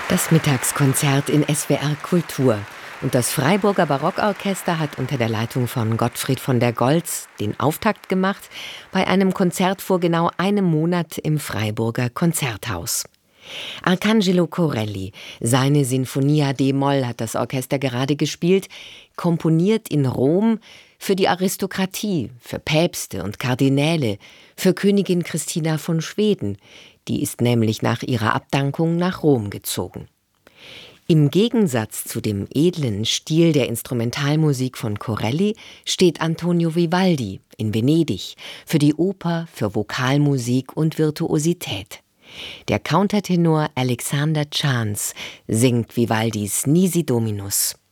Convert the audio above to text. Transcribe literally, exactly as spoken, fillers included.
Das Mittagskonzert in S W R Kultur. Und das Freiburger Barockorchester hat unter der Leitung von Gottfried von der Goltz den Auftakt gemacht bei einem Konzert vor genau einem Monat im Freiburger Konzerthaus. Arcangelo Corelli, seine Sinfonia d-Moll hat das Orchester gerade gespielt, komponiert in Rom für die Aristokratie, für Päpste und Kardinäle, für Königin Christina von Schweden. Die ist nämlich nach ihrer Abdankung nach Rom gezogen. Im Gegensatz zu dem edlen Stil der Instrumentalmusik von Corelli steht Antonio Vivaldi in Venedig für die Oper, für Vokalmusik und Virtuosität. Der Countertenor Alexander Chance singt Vivaldis Nisi Dominus.